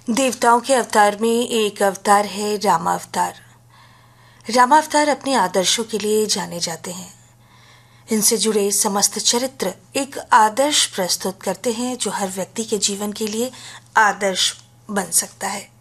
देवताओं के अवतार में एक अवतार है रामावतार। रामावतार अपने आदर्शों के लिए जाने जाते हैं। इनसे जुड़े समस्त चरित्र एक आदर्श प्रस्तुत करते हैं जो हर व्यक्ति के जीवन के लिए आदर्श बन सकता है।